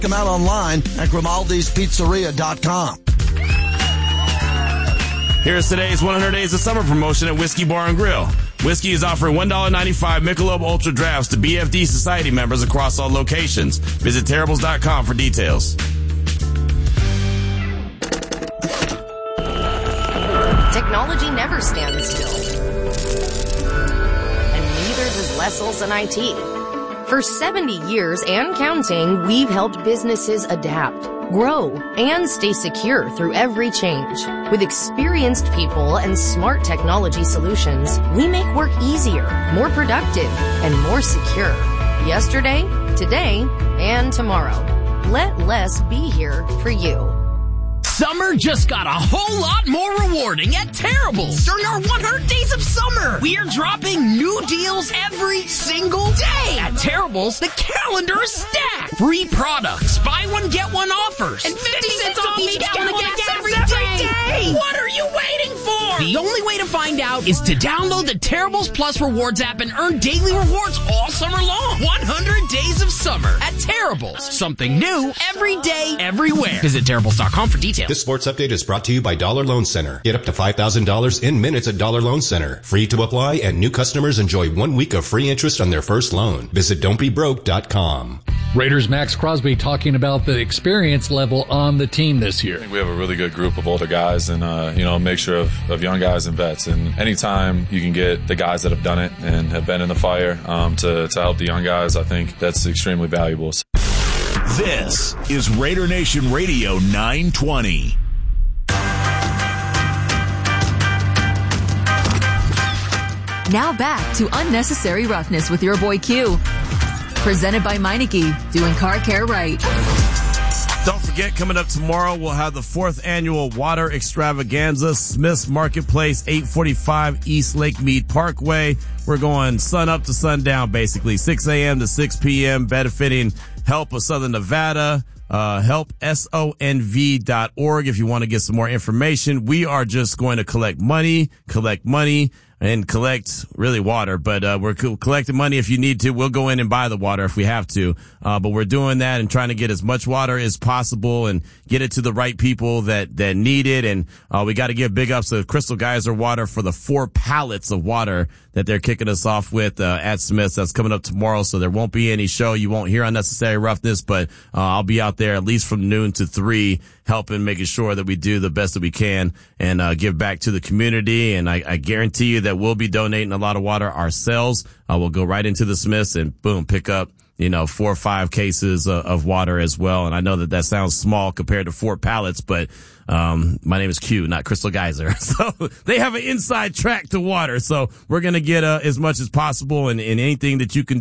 them out online at Grimaldi'sPizzeria.com. Here's today's 100 Days of Summer promotion at Whiskey Bar and Grill. Whiskey is offering $1.95 Michelob Ultra Drafts to BFD Society members across all locations. Visit Terribles.com for details. Technology never stands still. And neither does Les Olson IT. For 70 years and counting, we've helped businesses adapt, grow, and stay secure through every change. With experienced people and smart technology solutions, we make work easier, more productive, and more secure. Yesterday, today, and tomorrow. Let Les be here for you. Summer just got a whole lot more rewarding at Terribles. During our 100 Days of Summer, we are dropping new deals every single day. At Terribles, the calendar is stacked. Free products, buy one, get one offers, and 50 cents off each gallon of gas every day. What are you waiting for? The only way to find out is to download the Terribles Plus Rewards app and earn daily rewards all summer long. 100 Days of Summer at Terribles. Something new every day, everywhere. Visit Terribles.com for details. This sports update is brought to you by Dollar Loan Center. Get up to $5,000 in minutes at Dollar Loan Center. Free to apply, and new customers enjoy 1 week of free interest on their first loan. Visit don'tbebroke.com. Raiders' Max Crosby talking about the experience level on the team this year. I think we have a really good group of older guys and, a mixture of young guys and vets. And anytime you can get the guys that have done it and have been in the fire to help the young guys, I think that's extremely valuable. This is Raider Nation Radio 920. Now back to Unnecessary Roughness with your boy Q. Presented by Meineke, doing car care right. Don't forget, coming up tomorrow, we'll have the 4th annual Water Extravaganza, Smith's Marketplace, 845 East Lake Mead Parkway. We're going sun up to sundown, basically, 6 a.m. to 6 p.m., benefiting Help of Southern Nevada, helpsonv.org if you want to get some more information. We are just going to collect money, and collect really water, but we're collecting money if you need to. We'll go in and buy the water if we have to, but we're doing that and trying to get as much water as possible and get it to the right people that need it. And we got to give big ups to Crystal Geyser Water for the 4 pallets of water that they're kicking us off with at Smith's. That's coming up tomorrow, so there won't be any show. You won't hear Unnecessary Roughness, but I'll be out there at least from noon to 3 helping, making sure that we do the best that we can and give back to the community. And I guarantee you that we'll be donating a lot of water ourselves. We'll go right into the Smiths and boom, pick up 4 or 5 cases of water as well. And I know that sounds small compared to 4 pallets, but my name is Q, not Crystal Geyser. So they have an inside track to water. So we're going to get as much as possible and anything that you can